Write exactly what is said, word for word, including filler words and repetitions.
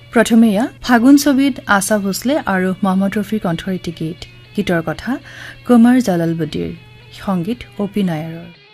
প্ৰথমে ইয়া ফাগুন ছবিত আশা ভোসলে আৰু মোহাম্মদ ৰফিৰ কণ্ঠৰ এটি গীত গীতৰ কথা কুমাৰ জালালবদীৰ সংগীত অপি নায়াৰৰ